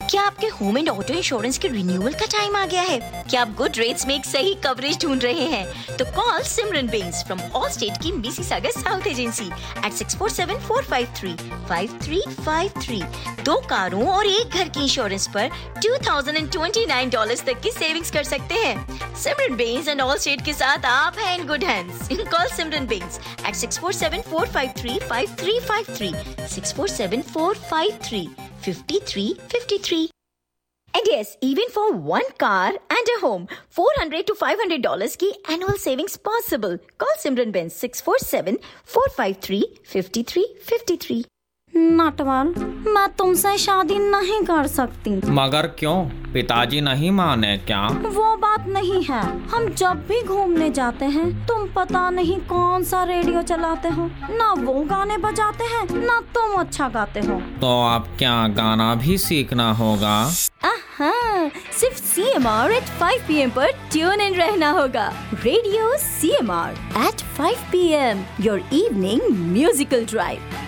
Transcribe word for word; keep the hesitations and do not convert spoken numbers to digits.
क्या आपके home and auto insurance के रिन्यूअल का टाइम आ गया है? क्या आप गुड रेट्स में एक सही कवरेज ढूंढ रहे हैं? तो call Simran Benz from all state की Mississauga south agency eight six four seven four five three five three five three. दो कारों और एक घर की इंश्योरेंस पर two thousand twenty nine dollars तक की सेविंग्स कर सकते हैं। सिमरन बेंस एंड ऑल स्टेट के साथ आप हैं in good hands. Call Simran Benz eight six four seven four five three five three five three six four seven four five three five three five three. And yes, even for one car and a home, four hundred to five hundred dollars की annual savings possible. Call Simran Benz six four seven four five three five three five three. Natwar, मैं तुमसे शादी नहीं कर सकती। मगर क्यों? पिताजी नहीं माने क्या? वो बात नहीं है। हम जब भी घूमने जाते हैं तुम पता नहीं कौन सा रेडियो चलाते हो, ना वो गाने बजाते हैं ना तुम अच्छा गाते हो। तो अब क्या गाना भी सीखना होगा? आहा, सिर्फ C M R eight five P M पर ट्यून इन रहना होगा। Radio C M R eight five P M, your evening musical drive.